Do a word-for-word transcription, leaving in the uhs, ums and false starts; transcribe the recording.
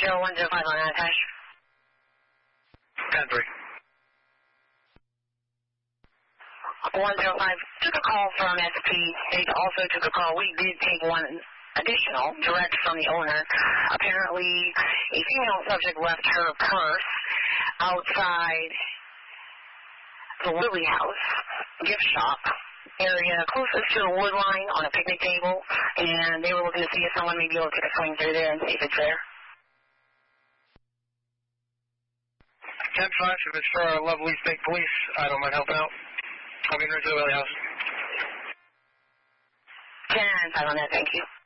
zero one zero five on that hash. ten three. one zero five took a call from S P. They also took a call. We did take one additional, direct from the owner. Apparently, a female subject left her purse outside the Willie House gift shop area closest to the wood line on a picnic table, and they were looking to see if someone may be able to take a swing through there and see if it's there. ten five, if it's for our lovely state police, I don't mind helping out. I'll be in right to the Willie House. ten five on that, thank you.